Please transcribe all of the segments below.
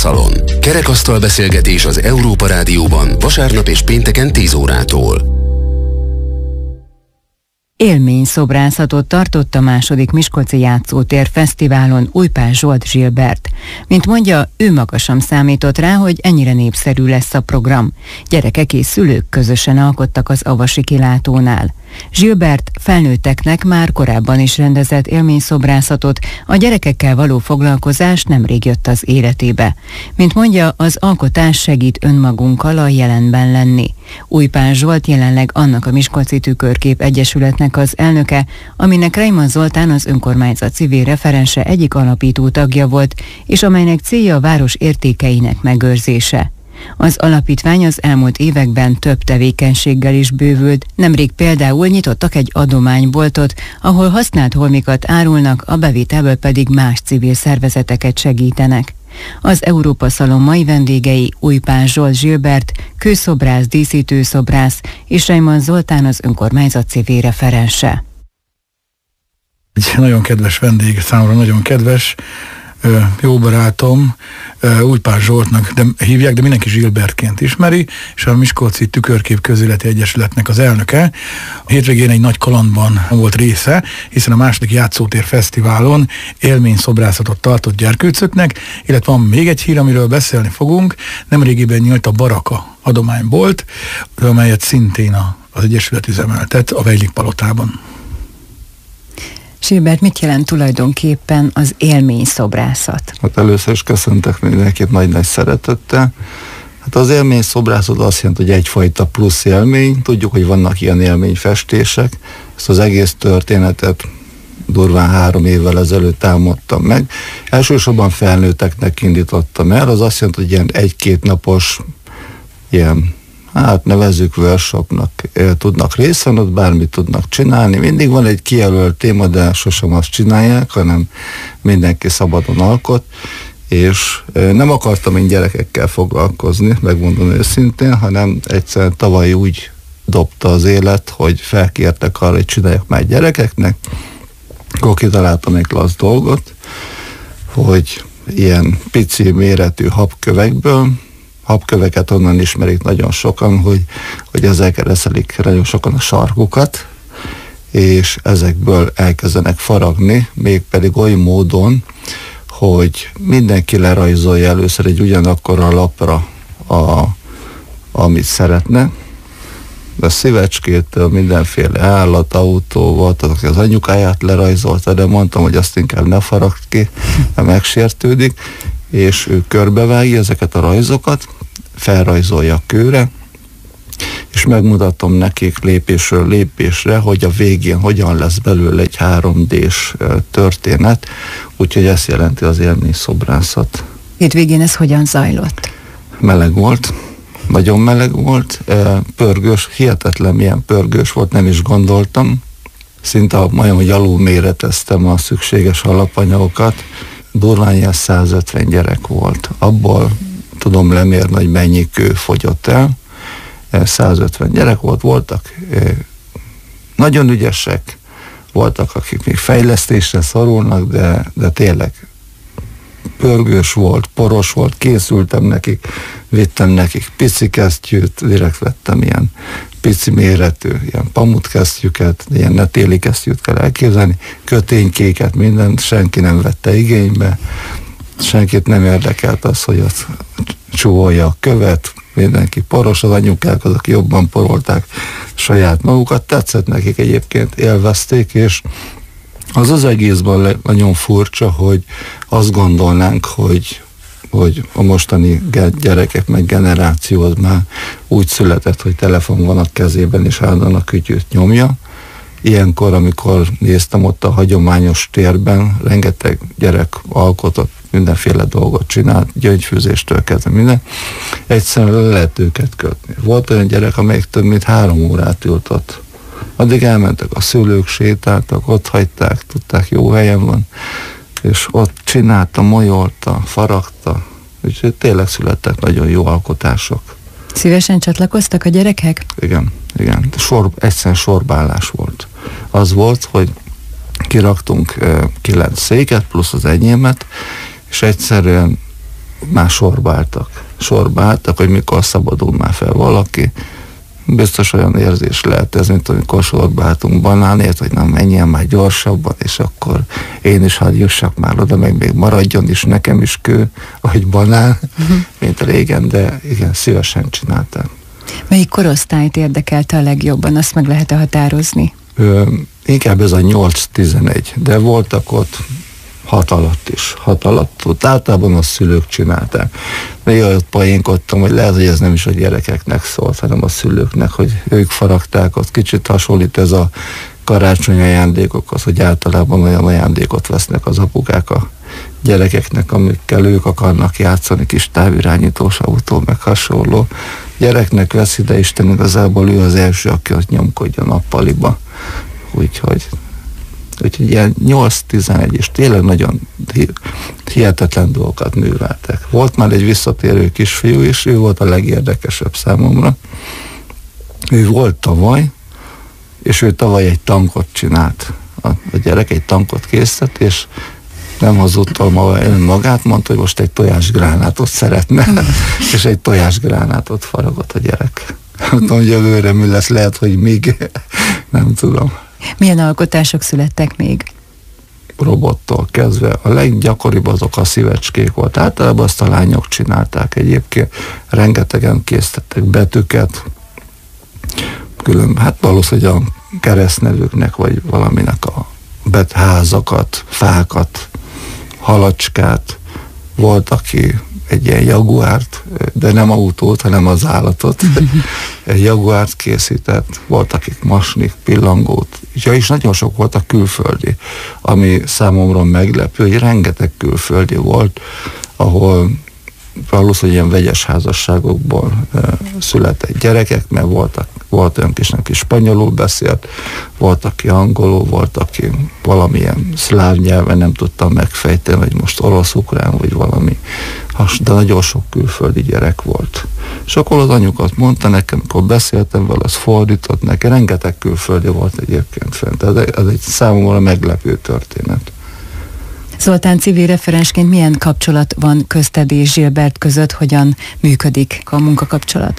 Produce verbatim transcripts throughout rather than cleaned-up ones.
Szalon. Kerekasztal beszélgetés az Európa Rádióban vasárnap és pénteken tíz órától. Élményszobrászatot tartott a második Miskolci Játszótér Fesztiválon Újpás Zsolt Zsilbert. Mint mondja, ő maga sem számított rá, hogy ennyire népszerű lesz a program. Gyerekek és szülők közösen alkottak az Avasi kilátónál. Zsilbert felnőtteknek már korábban is rendezett élményszobrászatot, a gyerekekkel való foglalkozás nemrég jött az életébe. Mint mondja, az alkotás segít önmagunkkal a jelenben lenni. Újpás Zsolt jelenleg annak a Miskolci Tükörkép Egyesületnek az elnöke, aminek Reimann Zoltán az önkormányzat civil referense egyik alapító tagja volt, és amelynek célja a város értékeinek megőrzése. Az alapítvány az elmúlt években több tevékenységgel is bővült, nemrég például nyitottak egy adományboltot, ahol használt holmikat árulnak, a bevételből pedig más civil szervezeteket segítenek. Az Európa Szalon mai vendégei Újpás Zsolt Zsilbert, kőszobrász, díszítőszobrász és Reimann Zoltán az önkormányzat civil referense. Egy nagyon kedves vendég, számomra nagyon kedves, jó barátom, Újpás Zsoltnak de hívják, de mindenki Zsilbertként ismeri, és a Miskolci Tükörkép Közéleti Egyesületnek az elnöke. A hétvégén egy nagy kalandban volt része, hiszen a második Játszótér Fesztiválon élményszobrászatot tartott gyerkőcöknek, illetve van még egy hír, amiről beszélni fogunk. Nemrégiben nyílt a Baraka adománybolt, amelyet szintén az Egyesület üzemeltet a Vejlik palotában. Zsilbert, mit jelent tulajdonképpen az élményszobrászat? Hát először is köszöntök mindenkit nagy-nagy szeretettel. Hát az élményszobrászat azt jelenti, hogy egyfajta plusz élmény. Tudjuk, hogy vannak ilyen élményfestések. Ezt az egész történetet durván három évvel ezelőtt álmodtam meg. Elsősorban felnőtteknek indítottam el. Az azt jelenti, hogy ilyen egy-két napos ilyen, hát nevezzük workshopnak, tudnak részt venni, ott bármit tudnak csinálni. Mindig van egy kijelölt téma, de sosem azt csinálják, hanem mindenki szabadon alkot, és nem akartam én gyerekekkel foglalkozni, megmondom őszintén, hanem egyszerűen tavaly úgy dobta az élet, hogy felkértek arra, hogy csináljak már gyerekeknek, akkor kitaláltam egy klassz dolgot, hogy ilyen pici méretű habkövekből, habköveket onnan ismerik nagyon sokan, hogy, hogy ezekkel reszelik nagyon sokan a sarkukat, és ezekből elkezdenek faragni, mégpedig oly módon, hogy mindenki lerajzolja először egy ugyanakkora lapra, a, amit szeretne. A szívecskétől mindenféle állat, autó volt, aki az anyukáját lerajzolta, de mondtam, hogy azt inkább ne faragd ki, mert megsértődik, és ő körbevágja ezeket a rajzokat, felrajzolja a kőre, és megmutatom nekik lépésről lépésre, hogy a végén hogyan lesz belőle egy három dés történet, úgyhogy ezt jelenti az élményszobrászat. Hétvégén ez hogyan zajlott? Meleg volt, nagyon meleg volt, pörgős, hihetetlen milyen pörgős volt, nem is gondoltam. Szinte majdnem, hogy alul méreteztem a szükséges alapanyagokat. Durván ilyen százötven gyerek volt. Abból tudom lemérni, hogy mennyi kő fogyott el. százötven gyerek volt, voltak nagyon ügyesek, voltak, akik még fejlesztésre szorulnak, de, de tényleg pörgős volt, poros volt, készültem nekik, vittem nekik pici kesztyűt, direkt vettem ilyen pici méretű, ilyen pamutkesztyűket, ilyen ne téli kesztyűt kell elképzelni, köténykéket, mindent, senki nem vette igénybe, senkit nem érdekelt az, hogy az csúvolja a követ, mindenki poros, az anyukák azok jobban porolták saját magukat, tetszett nekik egyébként, élvezték, és az az egészben nagyon furcsa, hogy azt gondolnánk, hogy, hogy a mostani gyerekek meg generáció az már úgy született, hogy telefon van a kezében, és állandóan a kütyűt nyomja. Ilyenkor, amikor néztem ott a hagyományos térben, rengeteg gyerek alkotott, mindenféle dolgot csinált, gyöngyfűzéstől kezdve minden, egyszerűen le lehet őket kötni. Volt olyan gyerek, amelyik több mint három órát ült ott. Addig elmentek a szülők, sétáltak, ott hagyták, tudták, jó helyen van, és ott csinálta, molyolta, faragta, úgyhogy tényleg születtek nagyon jó alkotások. Szívesen csatlakoztak a gyerekek? Igen, igen. Sor, egyszerűen sorbálás volt. Az volt, hogy kiraktunk uh, kilenc széket, plusz az enyémet, és egyszerűen már sorba álltak. Sorba álltak, hogy mikor szabadul már fel valaki. Biztos olyan érzés lehet ez, mint amikor sorba álltunk banánért, hogy nem menjen már gyorsabban, és akkor én is hadd jussak már oda, meg még maradjon is nekem is kő, vagy banán, uh-huh. mint régen, de igen, szívesen csináltam. Melyik korosztályt érdekelte a legjobban, azt meg lehet-e határozni? Ö, inkább ez a nyolc-tizenegy, de voltak ott hat alatt is. Hat alatt, ott általában a szülők csinálták. Néha ott poénkodtam, hogy lehet, hogy ez nem is a gyerekeknek szólt, hanem a szülőknek, hogy ők faragták, ott kicsit hasonlít ez a karácsonyi ajándékokhoz, hogy általában olyan ajándékot vesznek az apukák a gyerekeknek, amikkel ők akarnak játszani, kis távirányítós autó, meg hasonló. Gyereknek veszi, de Isten igazából ő az első, aki ott nyomkodja nappaliba. Úgyhogy Úgyhogy ilyen nyolc-tizenegy, és tényleg nagyon hihetetlen dolgokat műveltek. Volt már egy visszatérő kisfiú is, ő volt a legérdekesebb számomra. Ő volt tavaly, és ő tavaly egy tankot csinált. A, a gyerek egy tankot készített, és nem hazudtal maga önmagát, mondta, hogy most egy tojásgránátot szeretne, és egy tojásgránátot faragott a gyerek. Nem tudom, hogy jövőre mi lesz, lehet, hogy még nem tudom. Milyen alkotások születtek még? Robottól kezdve. A leggyakoribb azok a szívecskék volt. Általában azt a lányok csinálták egyébként. Rengetegen készítettek betűket, külön, hát valószínűleg a keresztnevüknek, vagy valaminek a betházakat, fákat, halacskát. Volt, aki egy ilyen jaguárt, de nem autót, hanem az állatot. Egy jaguárt készített, volt, akik masnik, pillangót. Ja, és nagyon sok volt a külföldi, ami számomra meglepő, hogy rengeteg külföldi volt, ahol valószínűleg ilyen vegyes házasságokból e, született gyerekek, mert voltak, volt olyan kisnek, aki spanyolul beszélt, volt, aki angolul, volt, aki valamilyen szláv nyelven nem tudtam megfejteni, hogy most orosz-ukrán, vagy valami, de nagyon sok külföldi gyerek volt. És akkor az anyukat mondta nekem, amikor beszéltem vele, az fordított neki, rengeteg külföldi volt egyébként fent. Ez, ez egy számomra meglepő történet. Zoltán, civil referensként milyen kapcsolat van közted és Zsilbert között, hogyan működik a munkakapcsolat?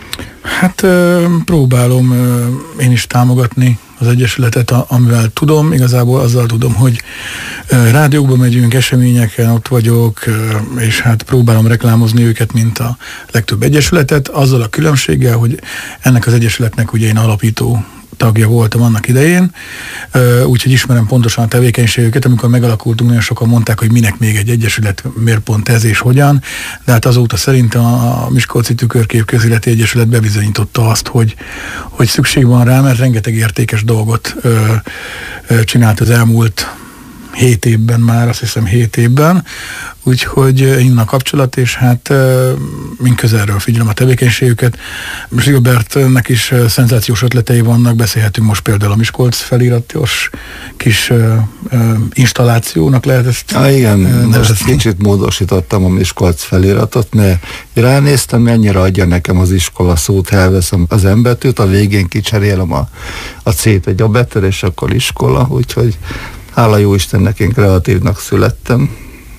Hát próbálom én is támogatni az Egyesületet, amivel tudom. Igazából azzal tudom, hogy rádiókba megyünk, eseményeken ott vagyok, és hát próbálom reklámozni őket, mint a legtöbb egyesületet, azzal a különbséggel, hogy ennek az egyesületnek ugye én alapító tagja voltam annak idején, úgyhogy ismerem pontosan a tevékenységüket. Amikor megalakultunk, nagyon sokan mondták, hogy minek még egy egyesület, miért pont ez és hogyan, de hát azóta szerintem a Miskolci Tükörkép Közéleti Egyesület bebizonyította azt, hogy, hogy szükség van rá, mert rengeteg értékes dolgot ö, ö, csinált az elmúlt hét évben már, azt hiszem hét évben, úgyhogy innen a kapcsolat, és hát mind közelről figyelem a tevékenységüket. Zsilbertnek is szenzációs ötletei vannak, beszélhetünk most például a Miskolc feliratos kis uh, uh, installációnak lehet ezt. Ah, igen, uh, most kicsit módosítottam a Miskolc feliratot, mert ránéztem, mennyire adja nekem az iskola szót, elveszem az embetűt, a végén kicserélem a, a C-t egy abetűre, és akkor iskola, úgyhogy hála jó Istennek, én kreatívnak születtem.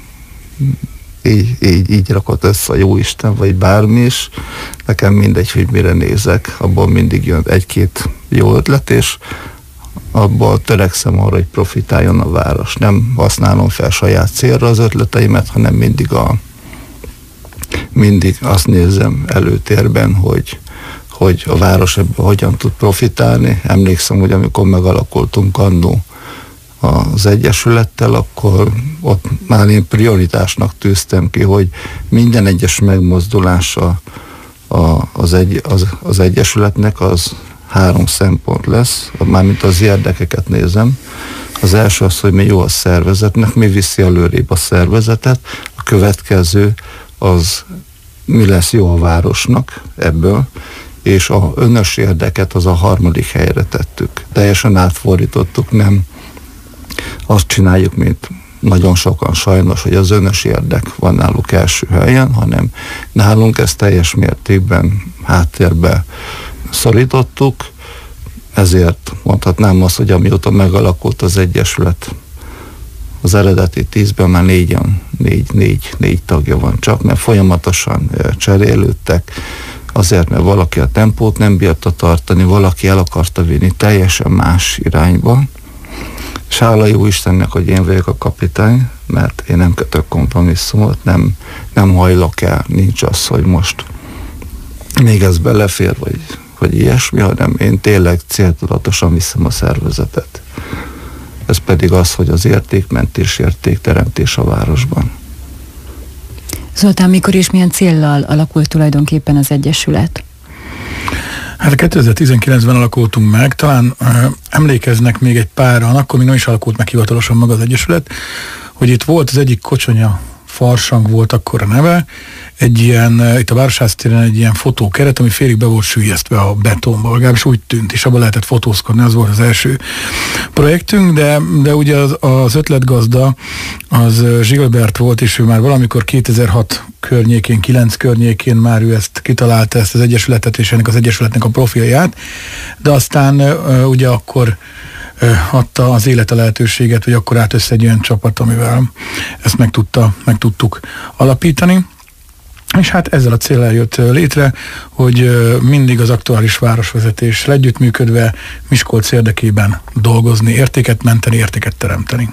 Így, így, így rakott össze a jó Isten, vagy bármi is. Nekem mindegy, hogy mire nézek. Abból mindig jön egy-két jó ötlet, és abból törekszem arra, hogy profitáljon a város. Nem használom fel saját célra az ötleteimet, hanem mindig, a, mindig azt nézem előtérben, hogy, hogy a város ebből hogyan tud profitálni. Emlékszem, hogy amikor megalakultunk annó az Egyesülettel, akkor ott már én prioritásnak tűztem ki, hogy minden egyes megmozdulása a, az, egy, az, az Egyesületnek az három szempont lesz, mármint az érdekeket nézem. Az első az, hogy mi jó a szervezetnek, mi viszi előrébb a szervezetet, a következő az mi lesz jó a városnak ebből, és a önös érdeket az a harmadik helyre tettük. Teljesen átfordítottuk, nem azt csináljuk, mint nagyon sokan sajnos, hogy az önös érdek van náluk első helyen, hanem nálunk ezt teljes mértékben háttérbe szorítottuk, ezért mondhatnám azt, hogy amióta megalakult az Egyesület, az eredeti tízben már négyen, négy, négy, négy tagja van csak, mert folyamatosan cserélődtek, azért, mert valaki a tempót nem bírta tartani, valaki el akarta vinni teljesen más irányba, és hála jó Istennek, hogy én vagyok a kapitány, mert én nem kötök kompromisszumot, nem, nem hajlok el, nincs az, hogy most még ez belefér, vagy, vagy ilyesmi, hanem én tényleg céltudatosan viszem a szervezetet. Ez pedig az, hogy az értékmentés, értékteremtés a városban. Zoltán, mikor és milyen céllal alakult tulajdonképpen az Egyesület? Hát kétezer-tizenkilencben alakultunk meg, talán uh, emlékeznek még egy páran, akkor még nem is alakult meg hivatalosan maga az Egyesület, hogy itt volt az egyik Kocsonya Farsang volt akkor a neve, egy ilyen, itt a Városház téren egy ilyen fotókeret, ami félig be volt süllyesztve a betonba, legalábbis úgy tűnt, és abban lehetett fotózkodni, az volt az első projektünk, de, de ugye az, az ötletgazda az Zsilbert volt, és ő már valamikor kétezer-hat környékén, kilenc környékén már ő ezt kitalálta, ezt az Egyesületet, és ennek az Egyesületnek a profilját, de aztán ugye akkor adta az élet a lehetőséget, hogy akkor állt össze egy olyan csapat, amivel ezt meg, tudta, meg tudtuk alapítani. És hát ezzel a céllal jött létre, hogy mindig az aktuális városvezetéssel együttműködve Miskolc érdekében dolgozni, értéket menteni, értéket teremteni.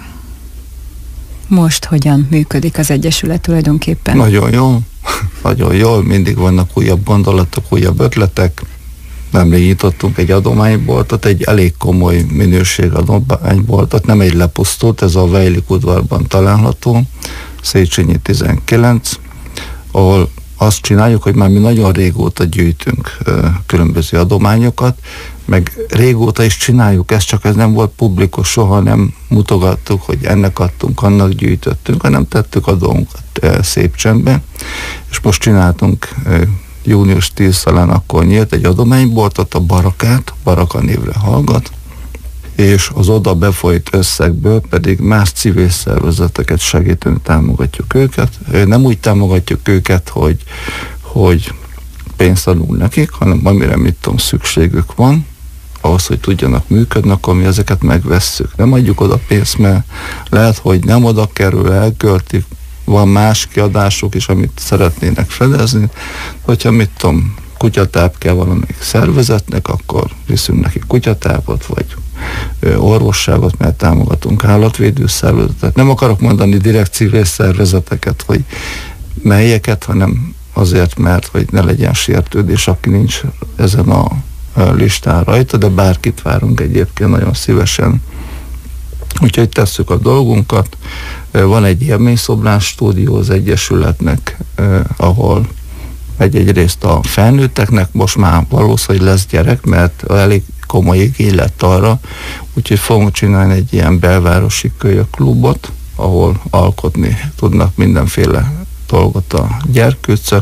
Most hogyan működik az Egyesület tulajdonképpen? Nagyon jó, nagyon jól, mindig vannak újabb gondolatok, újabb ötletek. Nemrég nyitottunk egy adományboltot, egy elég komoly minőség adományboltot, nem egy lepusztult, ez a Vejlik udvarban található, Széchenyi tizenkilenc, ahol azt csináljuk, hogy már mi nagyon régóta gyűjtünk ö, különböző adományokat, meg régóta is csináljuk ezt, csak ez nem volt publikus, soha nem mutogattuk, hogy ennek adtunk, annak gyűjtöttünk, hanem tettük a dolgunkat ö, szép csendben, és most csináltunk ö, június tízedikén akkor nyílt egy adományboltot, a Barakát, Baraka névre hallgat, és az oda befolyt összegből pedig más civil szervezeteket segítünk, támogatjuk őket. Nem úgy támogatjuk őket, hogy, hogy pénzt adunk nekik, hanem amire mit tudom, szükségük van, ahhoz, hogy tudjanak működni, akkor mi ezeket megvesszük. Nem adjuk oda pénzt, mert lehet, hogy nem oda kerül, elköltik, van más kiadások is, amit szeretnének fedezni. Hogyha mit tudom, kutyatáp kell valamelyik szervezetnek, akkor viszünk neki kutyatápot, vagy orvosságot, mert támogatunk állatvédő szervezetet. Nem akarok mondani direkt civil szervezeteket, hogy melyeket, hanem azért, mert hogy ne legyen sértődés, aki nincs ezen a listán rajta, de bárkit várunk egyébként nagyon szívesen. Úgyhogy tesszük a dolgunkat. Van egy élményszobrás stúdió az Egyesületnek, ahol egy-egy részt a felnőtteknek, most már valószínűleg lesz gyerek, mert elég komoly igény lett arra, úgyhogy fogunk csinálni egy ilyen belvárosi kölyökklubot, ahol alkotni tudnak mindenféle dolgot a gyerkőcök.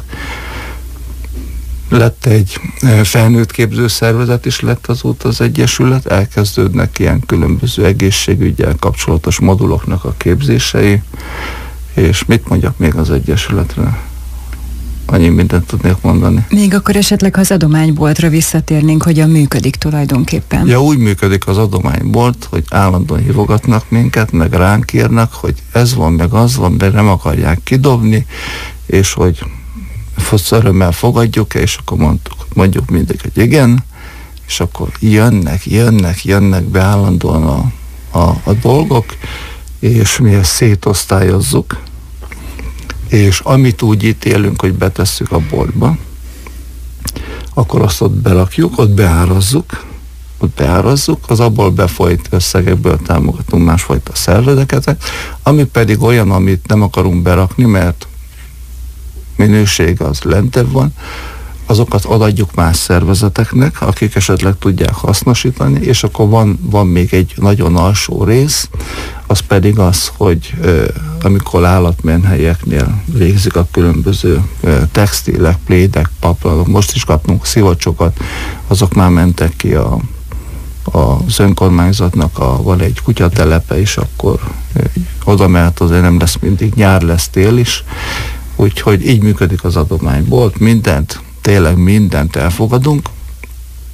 Lett egy felnőtt képzőszervezet is lett azóta az Egyesület, elkezdődnek ilyen különböző egészségüggyel kapcsolatos moduloknak a képzései, és mit mondjak még az Egyesületre? Annyi mindent tudnék mondani. Még akkor esetleg, ha az adományboltra visszatérnénk, hogyan működik tulajdonképpen? Ja, úgy működik az adománybolt, hogy állandóan hívogatnak minket, meg ránk írnak, hogy ez van, meg az van, de nem akarják kidobni, és hogy örömmel fogadjuk, és akkor mondtuk, mondjuk mindig, hogy igen, és akkor jönnek, jönnek, jönnek be állandóan a, a, a dolgok, és mi ezt szétosztályozzuk, és amit úgy ítélünk, hogy betesszük a boltba, akkor azt ott berakjuk, ott beárazzuk, ott beárazzuk, az abból befolyt összegekből támogatunk másfajta szervezeteket, ami pedig olyan, amit nem akarunk berakni, mert minőség az lentebb van, azokat adjuk más szervezeteknek, akik esetleg tudják hasznosítani, és akkor van, van még egy nagyon alsó rész, az pedig az, hogy euh, amikor állatmenhelyeknél végzik a különböző euh, textilek, plédek, paplanok, most is kapunk szivacsokat, azok már mentek ki a, a, az önkormányzatnak, a, van egy kutyatelepe, és akkor euh, oda mehet, azért nem lesz mindig, nyár lesz, tél is, úgyhogy így működik az adománybolt, mindent, tényleg mindent elfogadunk.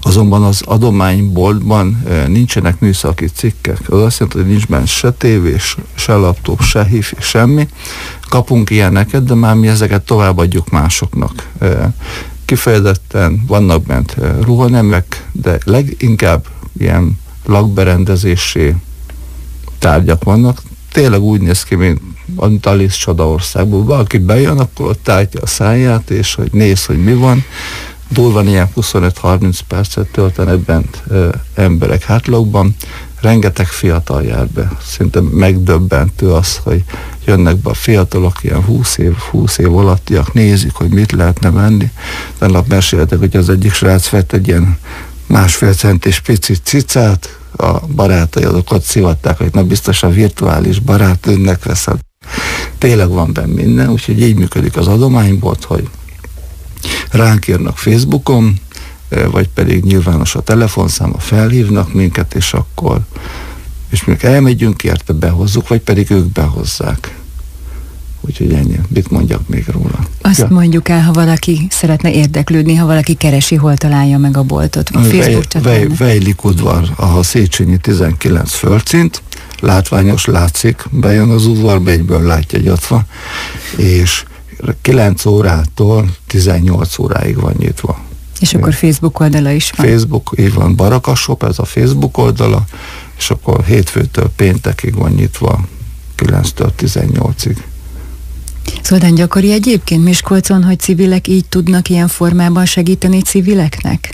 Azonban az adományboltban nincsenek műszaki cikkek. Az azt jelenti, hogy nincs benne se tévés, se laptop, se hifi, semmi. Kapunk ilyeneket, de már mi ezeket továbbadjuk másoknak. Kifejezetten vannak bent ruhanemek, de leginkább ilyen lakberendezési tárgyak vannak. Tényleg úgy néz ki, mint a Alice Csodaországból. Valaki bejön, akkor ott állja a száját, és hogy néz, hogy mi van. Durván ilyen huszonöt-harminc percet töltenek bent ö, emberek hátlókban. Rengeteg fiatal jár be. Szinte megdöbbentő az, hogy jönnek be a fiatalok, ilyen húsz év, húsz év alattiak, nézik, hogy mit lehetne venni. De nap meséltek, hogy az egyik srác vett egy ilyen másfél centis pici cicát, a barátai azokat szivatták, hogy na biztos a virtuális barát önnek veszed. Tényleg van benne minden, úgyhogy így működik az adománybolt, hogy ránk írnak Facebookon, vagy pedig nyilvános a telefonszáma, felhívnak minket, és akkor és még elmegyünk érte, behozzuk, vagy pedig ők behozzák. Úgyhogy ennyi. Mit mondjak még róla? Azt ja. mondjuk el, ha valaki szeretne érdeklődni, ha valaki keresi, hol találja meg a boltot. A Facebook Vej, Vejlik udvar, a Széchenyi tizenkilenc földszint, látványos, látszik, bejön az udvarba, egyből látja, hogy ott van, és kilenc órától tizennyolc óráig van nyitva. És akkor Facebook oldala is van? Facebook, így van, Baraka Shop, ez a Facebook oldala, és akkor hétfőtől péntekig van nyitva, kilenctől tizennyolcig. Zoltán, gyakori egyébként Miskolcon, hogy civilek így tudnak ilyen formában segíteni civileknek?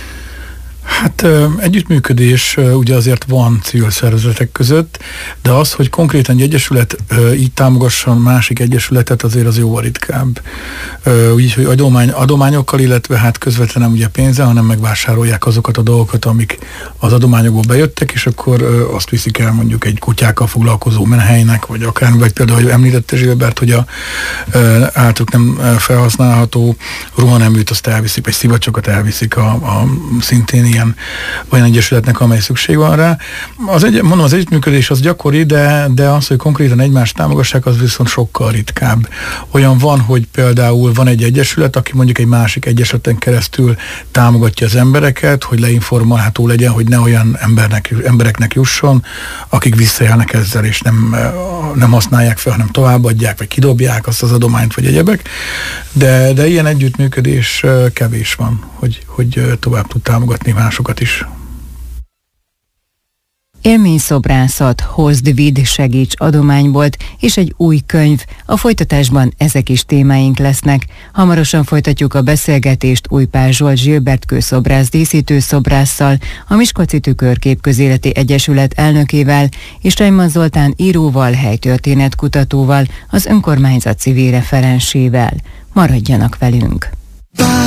Hát együttműködés ugye azért van civil szervezetek között, de az, hogy konkrétan egy egyesület így támogasson másik egyesületet, azért az jóval ritkább. Úgyhogy hogy adomány, adományokkal, illetve hát közvetlenül ugye pénzzel, hanem megvásárolják azokat a dolgokat, amik az adományokból bejöttek, és akkor azt viszik el mondjuk egy kutyákkal foglalkozó menhelynek, vagy akár, vagy például, hogy említette Zsilbert, hogy a általuk nem felhasználható ruhaneműt azt elviszik, vagy szivacsokat elviszik a, a szintén ilyen olyan egyesületnek, amely szükség van rá. Az egy, mondom, az együttműködés az gyakori, de, de az, hogy konkrétan egymást támogassák, az viszont sokkal ritkább. Olyan van, hogy például van egy egyesület, aki mondjuk egy másik egyesületen keresztül támogatja az embereket, hogy leinformálható legyen, hogy ne olyan embernek, embereknek jusson, akik visszaélnek ezzel, és nem, nem használják fel, hanem továbbadják, vagy kidobják azt az adományt, vagy egyebek. De, de ilyen együttműködés kevés van, hogy, hogy tovább tud támogatni másokat is. Élményszobrászat, hozd, vidd, segíts adománybolt és egy új könyv. A folytatásban ezek is témáink lesznek. Hamarosan folytatjuk a beszélgetést Újpár Zsolt Zsilbert kőszobrász díszítőszobrásszal, a Miskolci Tükörkép Közéleti Egyesület elnökével és Reimann Zoltán íróval, helytörténetkutatóval, az önkormányzat civil referensével. Maradjanak velünk!